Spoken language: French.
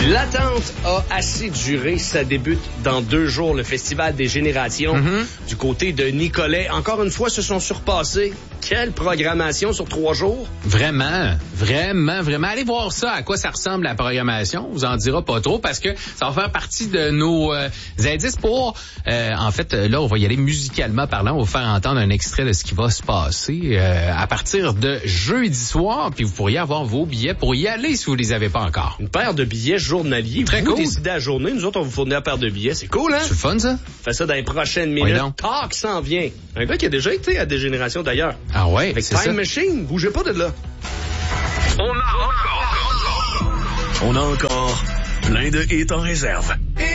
L'attente a assez duré. Ça débute dans 2 jours, le Festival des Générations. Du côté de Nicolet, encore une fois, se sont surpassés. Quelle programmation sur 3 jours? Vraiment. Allez voir ça, à quoi ça ressemble la programmation. On vous en dira pas trop parce que ça va faire partie de nos indices pour... en fait, là, on va y aller musicalement parlant. On va vous faire entendre un extrait de ce qui va se passer à partir de jeudi soir. Puis vous pourriez avoir vos billets pour y aller si vous les avez pas encore. Une paire de billets journaliers. Très vous cool. décidez à la journée. Nous autres, on vous fournit une paire de billets. C'est cool, hein? C'est le fun, ça? Fait ça dans les prochaines minutes. Talk s'en vient. Un gars qui a déjà été à des générations d'ailleurs. Ah ouais, avec c'est Time ça. Machine, bougez pas de là. On a encore plein de hits en réserve.